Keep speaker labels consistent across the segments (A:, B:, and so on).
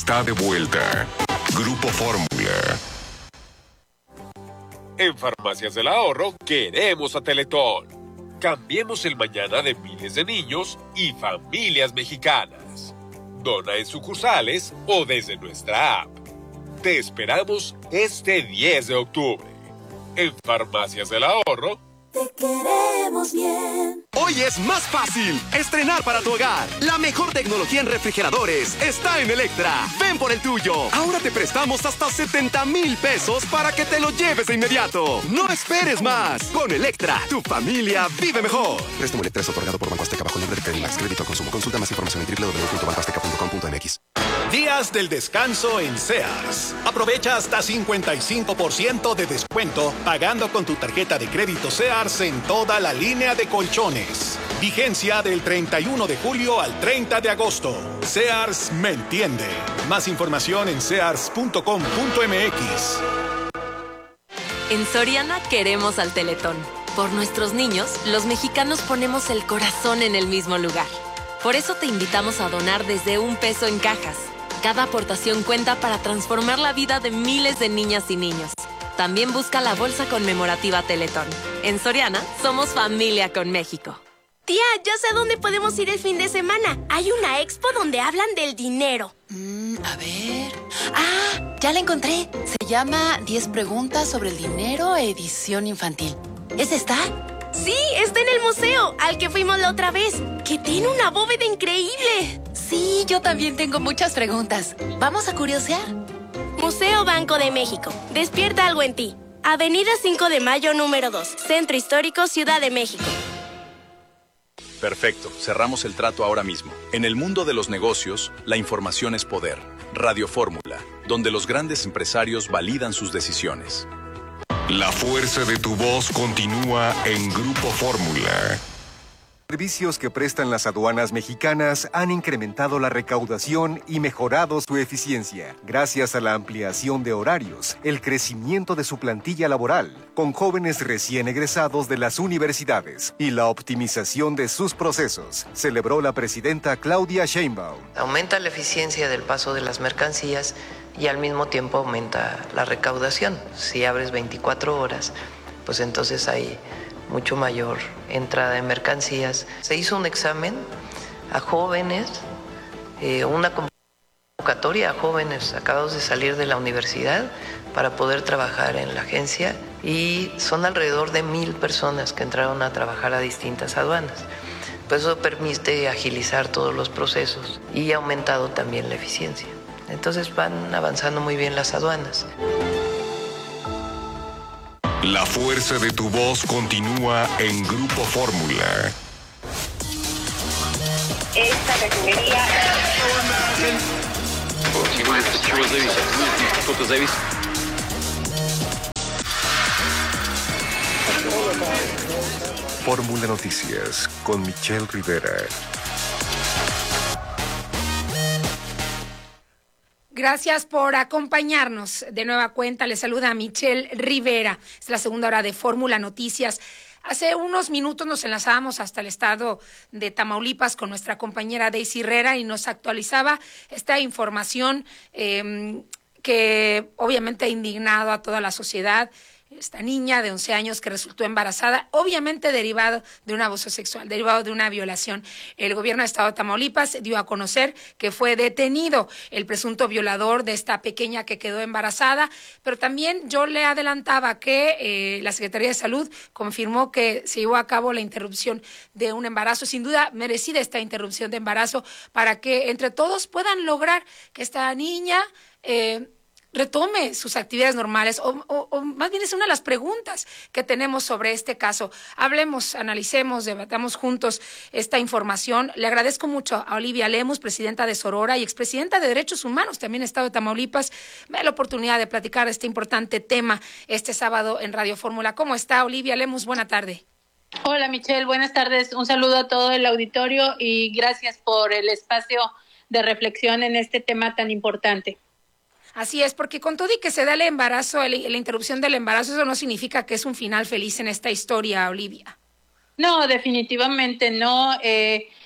A: está de vuelta. Grupo Fórmula.
B: En Farmacias del Ahorro queremos a Teletón. Cambiemos el mañana de miles de niños y familias mexicanas. Dona en sucursales o desde nuestra app. Te esperamos este 10 de octubre. En Farmacias del Ahorro.
C: Te queremos bien.
D: Hoy es más fácil estrenar para tu hogar. La mejor tecnología en refrigeradores está en Electra. Ven por el tuyo. Ahora te prestamos hasta 70,000 pesos para que te lo lleves de inmediato. No esperes más. Con Electra, tu familia vive mejor.
E: Préstamo Electra es otorgado por Banco Azteca bajo libre de Credimax. Crédito al consumo. Consulta más información en www.bancoazteca.com.mx.
F: Días del descanso en Sears. Aprovecha hasta 55% de descuento pagando con tu tarjeta de crédito Sears en toda la línea de colchones. Vigencia del 31 de julio al 30 de agosto. Sears me entiende. Más información en sears.com.mx.
G: En Soriana queremos al Teletón. Por nuestros niños, los mexicanos ponemos el corazón en el mismo lugar. Por eso te invitamos a donar desde $1 en cajas. Cada aportación cuenta para transformar la vida de miles de niñas y niños. También busca la bolsa conmemorativa Teletón. En Soriana, somos familia con México.
H: Tía, ya sé a dónde podemos ir el fin de semana. Hay una expo donde hablan del dinero.
I: A ver... ¡Ah! Ya la encontré. Se llama 10 preguntas sobre el dinero, edición infantil. ¿Es esta?
H: Sí, está en el museo, al que fuimos la otra vez, que tiene una bóveda increíble.
I: Sí, yo también tengo muchas preguntas. ¿Vamos a curiosear?
H: Museo Banco de México. Despierta algo en ti. Avenida 5 de Mayo, número 2. Centro Histórico, Ciudad de México.
J: Perfecto, cerramos el trato ahora mismo. En el mundo de los negocios, la información es poder. Radio Fórmula, donde los grandes empresarios validan sus decisiones.
A: La fuerza de tu voz continúa en Grupo Fórmula.
K: Servicios que prestan las aduanas mexicanas han incrementado la recaudación y mejorado su eficiencia, gracias a la ampliación de horarios, el crecimiento de su plantilla laboral, con jóvenes recién egresados de las universidades y la optimización de sus procesos, celebró la presidenta Claudia Sheinbaum.
L: Aumenta la eficiencia del paso de las mercancías y al mismo tiempo aumenta la recaudación. Si abres 24 horas, pues entonces hay mucho mayor entrada de mercancías. Se hizo un examen a jóvenes, una convocatoria a jóvenes acabados de salir de la universidad para poder trabajar en la agencia, y son alrededor de 1,000 personas que entraron a trabajar a distintas aduanas. Pues eso permite agilizar todos los procesos y ha aumentado también la eficiencia. Entonces van avanzando muy bien las aduanas.
A: La fuerza de tu voz continúa en Grupo Fórmula.
M: Esta refinería...
K: Fórmula Noticias con Michelle Rivera.
N: Gracias por acompañarnos. De nueva cuenta, les saluda Michelle Rivera. Es la segunda hora de Fórmula Noticias. Hace unos minutos nos enlazábamos hasta el estado de Tamaulipas con nuestra compañera Daisy Herrera y nos actualizaba esta información que obviamente ha indignado a toda la sociedad. Esta niña de 11 años que resultó embarazada, obviamente derivado de un abuso sexual, derivado de una violación. El gobierno del estado de Tamaulipas dio a conocer que fue detenido el presunto violador de esta pequeña que quedó embarazada, pero también yo le adelantaba que la Secretaría de Salud confirmó que se llevó a cabo la interrupción de un embarazo, sin duda merecida esta interrupción de embarazo, para que entre todos puedan lograr que esta niña retome sus actividades normales, o más bien es una de las preguntas que tenemos sobre este caso. Hablemos, analicemos, debatamos juntos esta información. Le agradezco mucho a Olivia Lemus, presidenta de Sorora y expresidenta de Derechos Humanos, también Estado de Tamaulipas. Me da la oportunidad de platicar este importante tema este sábado en Radio Fórmula. ¿Cómo está, Olivia Lemus? Buena tarde.
O: Hola, Michelle. Buenas tardes. Un saludo a todo el auditorio y gracias por el espacio de reflexión en este tema tan importante.
N: Así es, porque con todo y que se da el embarazo, la interrupción del embarazo, eso no significa que es un final feliz en esta historia, Olivia.
O: No, definitivamente no.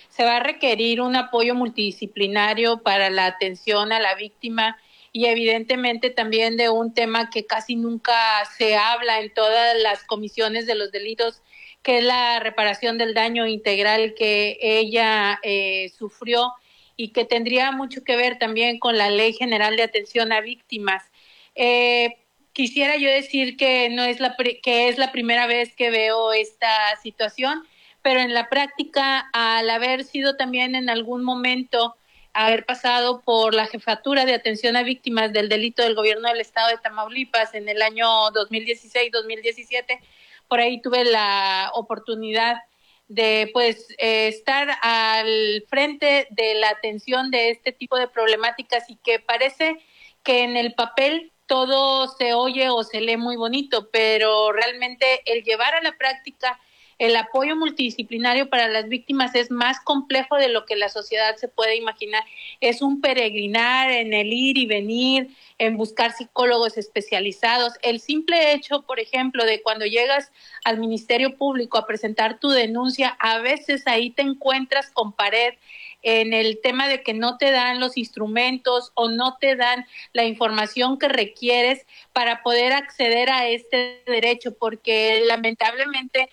O: se va a requerir un apoyo multidisciplinario para la atención a la víctima y evidentemente también de un tema que casi nunca se habla en todas las comisiones de los delitos, que es la reparación del daño integral que ella sufrió y que tendría mucho que ver también con la Ley General de Atención a Víctimas. Quisiera yo decir que no es que es la primera vez que veo esta situación, pero en la práctica, al haber sido también en algún momento haber pasado por la Jefatura de Atención a Víctimas del Delito del Gobierno del Estado de Tamaulipas en el año 2016-2017, por ahí tuve la oportunidad de estar al frente de la atención de este tipo de problemáticas y que parece que en el papel todo se oye o se lee muy bonito, pero realmente el llevar a la práctica el apoyo multidisciplinario para las víctimas es más complejo de lo que la sociedad se puede imaginar. Es un peregrinar en el ir y venir, en buscar psicólogos especializados. El simple hecho, por ejemplo, de cuando llegas al Ministerio Público a presentar tu denuncia, a veces ahí te encuentras con pared en el tema de que no te dan los instrumentos o no te dan la información que requieres para poder acceder a este derecho, porque lamentablemente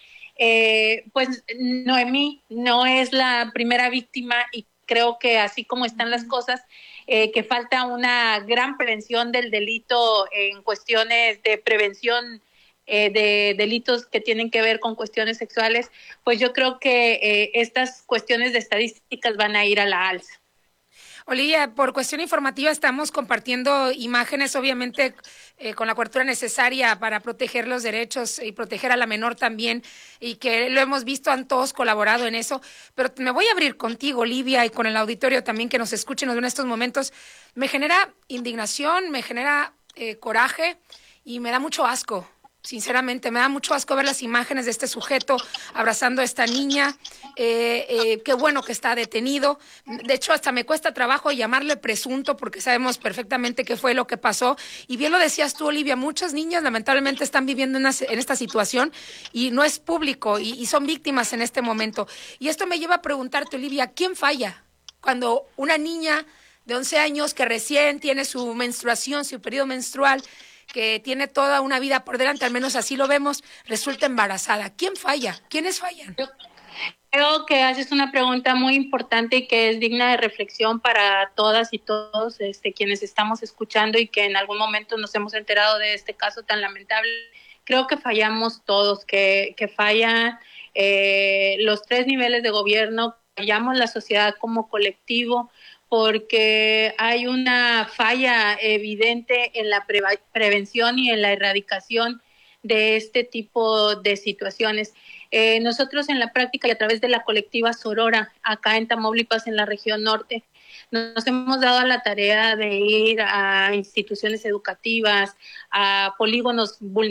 O: Noemí no es la primera víctima y creo que así como están las cosas, que falta una gran prevención del delito en cuestiones de prevención de delitos que tienen que ver con cuestiones sexuales, pues yo creo que estas cuestiones de estadísticas van a ir a la alza.
N: Olivia, por cuestión informativa estamos compartiendo imágenes, obviamente con la cobertura necesaria para proteger los derechos y proteger a la menor también, y que lo hemos visto, han todos colaborado en eso, pero me voy a abrir contigo, Olivia, y con el auditorio también que nos escuchen en estos momentos. Me genera indignación, me genera coraje y me da mucho asco. Sinceramente, me da mucho asco ver las imágenes de este sujeto abrazando a esta niña. Qué bueno que está detenido. De hecho, hasta me cuesta trabajo llamarle presunto porque sabemos perfectamente qué fue lo que pasó. Y bien lo decías tú, Olivia, muchas niñas lamentablemente están viviendo en esta situación y no es público y son víctimas en este momento. Y esto me lleva a preguntarte, Olivia, ¿quién falla cuando una niña de 11 años que recién tiene su menstruación, su periodo menstrual, que tiene toda una vida por delante, al menos así lo vemos, resulta embarazada? ¿Quién falla? ¿Quiénes fallan?
O: Yo creo que haces una pregunta muy importante y que es digna de reflexión para todas y todos quienes estamos escuchando y que en algún momento nos hemos enterado de este caso tan lamentable. Creo que fallamos todos, que fallan los tres niveles de gobierno, fallamos la sociedad como colectivo, porque hay una falla evidente en la prevención y en la erradicación de este tipo de situaciones. Nosotros en la práctica y a través de la colectiva Sorora, acá en Tamaulipas, en la región norte, nos hemos dado a la tarea de ir a instituciones educativas, a polígonos vulnerables,